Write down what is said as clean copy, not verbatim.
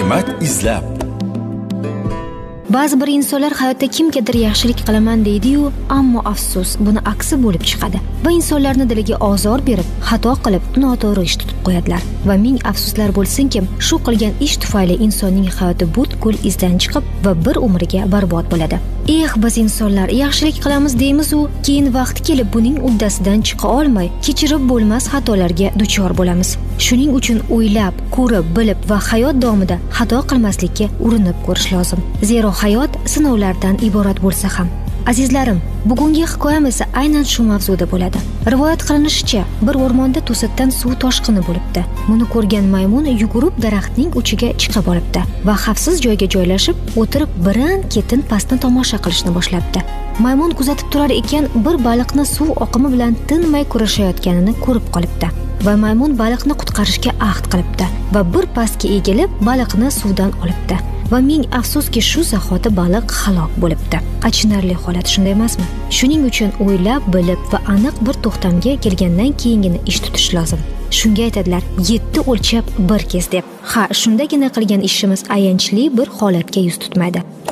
hikmat izlab. Ba'zi bir insonlar hayotda kimgadir yaxshilik qilaman deydi-yu, ammo afsus, buni aksi bo'lib chiqadi va insonlarning diliga ozor berib, xato qilib, noto'g'ri ish tutib qo'yadilar. Va ming afsuslar bo'lsinki, shu qilgan ish tufayli insonning hayoti butkul izdan chiqib va bir umriga barbod bo'ladi. Biz insonlar yaxshilik qilamiz deymiz-u, keyin vaqti kelib buning uddasidan chiqa olmay, kechirib bo'lmas xatolarga duchor bo'lamiz. Shuning uchun o'ylab, ko'rib, bilib va hayot davomida xato qilmaslikka urinib ko'rish lozim. Zero hayot sinovlardan iborat bo'lsa ham. Azizlarim, bugungi hikoyam esa aynan shu mavzuda bo'ladi. Rivoyat qilinishicha, bir o'rmonda to'satdan suv toshqini bo'libdi. Buni ko'rgan maymun yugurib daraxtning uchiga chiqib olibdi va xavfsiz joyga joylashib, o'tirib birin-ketin pastni tomosha qilishni boshlabdi. Maymun kuzatib turar ekan, bir baliqni suv oqimi bilan tinmay kurashayotganini ko'rib qolibdi. Va maymun baliqni qutqarishga ahd qilibdi va bir pastga egilib baliqni suvdan olibdi. Va ming afsuski shu zahoti baliq halok bo'libdi. Achinarli holat, shunday emasmi? Shuning uchun o'ylab, bilib va aniq bir to'xtamga kelgandan keyingina ish tutish lozim. Shunga aytadilar, 7 o'lchab bir kes deb. Shundagina qilgan ishimiz ayanchli bir holatga yuz tutmaydi.